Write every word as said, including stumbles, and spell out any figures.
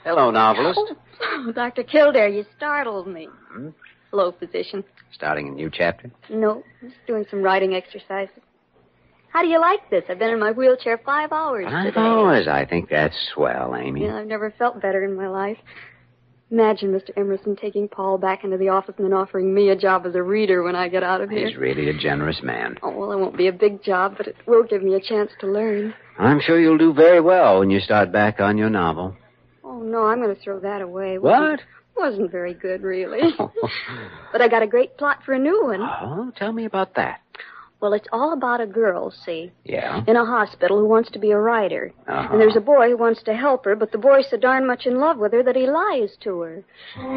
Hello, novelist. Oh, Doctor Kildare, you startled me. Hmm? Hello, physician. Starting a new chapter? No, just doing some writing exercises. How do you like this? I've been in my wheelchair five hours Five today. hours? I think that's swell, Amy. Yeah, I've never felt better in my life. Imagine Mister Emerson taking Paul back into the office and then offering me a job as a reader when I get out of here. He's really a generous man. Oh, well, it won't be a big job, but it will give me a chance to learn. I'm sure you'll do very well when you start back on your novel. Oh, no, I'm going to throw that away. What? Wasn't, wasn't very good, really. But I got a great plot for a new one. Oh, tell me about that. Well, it's all about a girl, see, Yeah? in a hospital who wants to be a writer. Uh-huh. And there's a boy who wants to help her, but the boy's so darn much in love with her that he lies to her.